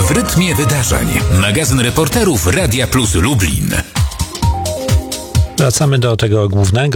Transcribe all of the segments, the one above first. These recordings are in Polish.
W rytmie wydarzeń. Magazyn reporterów Radia Plus Lublin. Wracamy do tego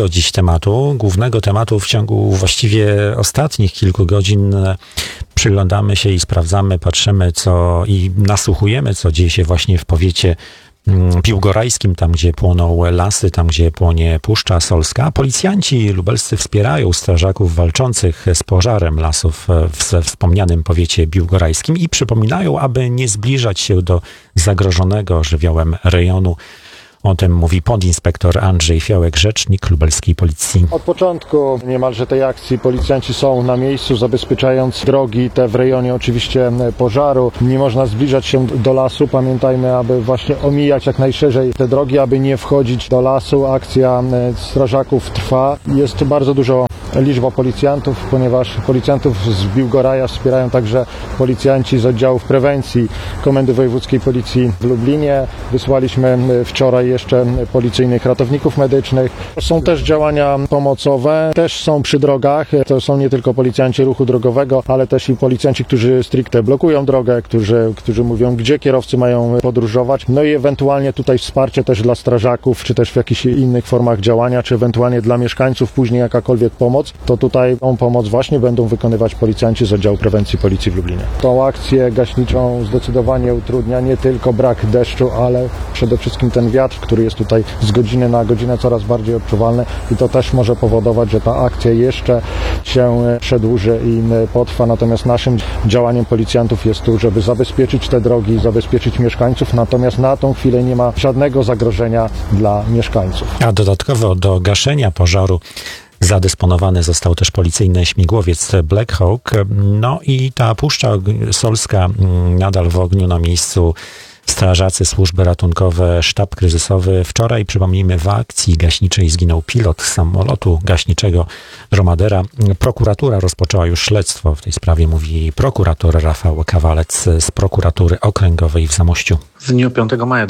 głównego tematu w ciągu właściwie ostatnich kilku godzin. Przyglądamy się i sprawdzamy, patrzymy i nasłuchujemy, co dzieje się właśnie w powiecie biłgorajskim, tam gdzie płoną lasy, tam gdzie płonie Puszcza Solska. Policjanci lubelscy wspierają strażaków walczących z pożarem lasów we wspomnianym powiecie biłgorajskim i przypominają, aby nie zbliżać się do zagrożonego żywiołem rejonu. O tym mówi podinspektor Andrzej Fiołek, rzecznik lubelskiej policji. Od początku niemalże tej akcji policjanci są na miejscu, zabezpieczając drogi te w rejonie oczywiście pożaru. Nie można zbliżać się do lasu. Pamiętajmy, aby właśnie omijać jak najszerzej te drogi, aby nie wchodzić do lasu. Akcja strażaków trwa. Jest bardzo dużo liczba policjantów, ponieważ policjantów z Biłgoraja wspierają także policjanci z oddziałów prewencji Komendy Wojewódzkiej Policji w Lublinie. Wysłaliśmy wczoraj jeszcze policyjnych ratowników medycznych. Są też działania pomocowe, też są przy drogach. To są nie tylko policjanci ruchu drogowego, ale też i policjanci, którzy stricte blokują drogę, którzy mówią, gdzie kierowcy mają podróżować. No i ewentualnie tutaj wsparcie też dla strażaków, czy też w jakichś innych formach działania, czy ewentualnie dla mieszkańców później jakakolwiek pomoc, to tutaj tą pomoc właśnie będą wykonywać policjanci z oddziału prewencji Policji w Lublinie. Tą akcję gaśniczą zdecydowanie utrudnia nie tylko brak deszczu, ale przede wszystkim ten wiatr, który jest tutaj z godziny na godzinę coraz bardziej odczuwalny i to też może powodować, że ta akcja jeszcze się przedłuży i potrwa. Natomiast naszym działaniem policjantów jest tu, żeby zabezpieczyć te drogi, zabezpieczyć mieszkańców, natomiast na tą chwilę nie ma żadnego zagrożenia dla mieszkańców. A dodatkowo do gaszenia pożaru zadysponowany został też policyjny śmigłowiec Black Hawk. No i ta Puszcza Solska nadal w ogniu, na miejscu strażacy, służby ratunkowe, sztab kryzysowy. Wczoraj, przypomnijmy, w akcji gaśniczej zginął pilot samolotu gaśniczego Dromadera. Prokuratura rozpoczęła już śledztwo w tej sprawie, mówi prokurator Rafał Kawalec z prokuratury okręgowej w Zamościu. W dniu 5 maja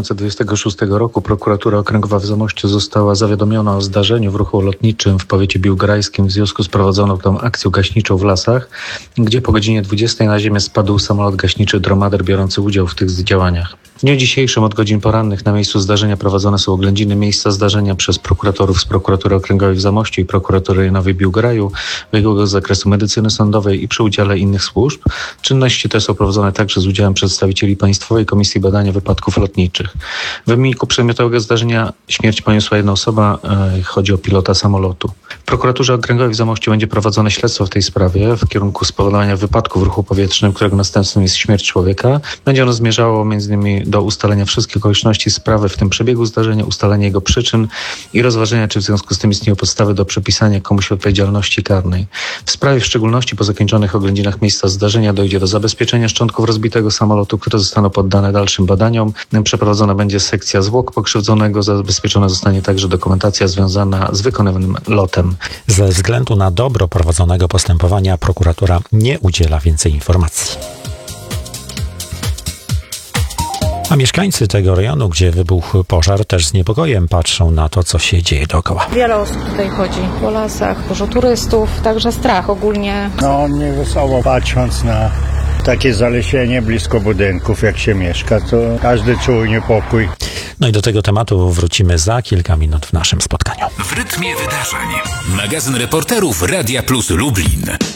2026 roku prokuratura okręgowa w Zamościu została zawiadomiona o zdarzeniu w ruchu lotniczym w powiecie biłgorajskim w związku z prowadzoną tą akcją gaśniczą w lasach, gdzie po godzinie 20 na ziemię spadł samolot gaśniczy Dromader biorący udział w tych działaniach. W dniu dzisiejszym od godzin porannych na miejscu zdarzenia prowadzone są oględziny miejsca zdarzenia przez prokuratorów z prokuratury okręgowej w Zamościu i prokuratury rejonowej w Biłgoraju, wyjętego z zakresu medycyny sądowej i przy udziale innych służb. Czynności te są prowadzone także z udziałem przedstawicieli Państwowej Komisji Badania Wypadków Lotniczych. W wyniku przedmiotowego zdarzenia śmierć poniosła jedna osoba, chodzi o pilota samolotu. W prokuraturze okręgowej w Zamościu będzie prowadzone śledztwo w tej sprawie w kierunku spowodowania wypadku w ruchu powietrznym, którego następstwem jest śmierć człowieka. Będzie ono zmierzało m.in. do ustalenia wszystkich okoliczności sprawy, w tym przebiegu zdarzenia, ustalenia jego przyczyn i rozważenia, czy w związku z tym istnieją podstawy do przypisania komuś odpowiedzialności karnej. W sprawie w szczególności po zakończonych oględzinach miejsca zdarzenia dojdzie do zabezpieczenia szczątków rozbitego samolotu, które zostaną poddane dalszym badaniom. Przeprowadzona będzie sekcja zwłok pokrzywdzonego, zabezpieczona zostanie także dokumentacja związana z wykonywanym lotem. Ze względu na dobro prowadzonego postępowania prokuratura nie udziela więcej informacji. A mieszkańcy tego rejonu, gdzie wybuchł pożar, też z niepokojem patrzą na to, co się dzieje dookoła. Wiele osób tutaj chodzi po lasach, dużo turystów, także strach ogólnie. No, mnie wesoło patrząc na takie zalesienie blisko budynków, jak się mieszka, to każdy czuje niepokój. No i do tego tematu wrócimy za kilka minut w naszym spotkaniu. W rytmie wydarzeń. Magazyn reporterów Radia Plus Lublin.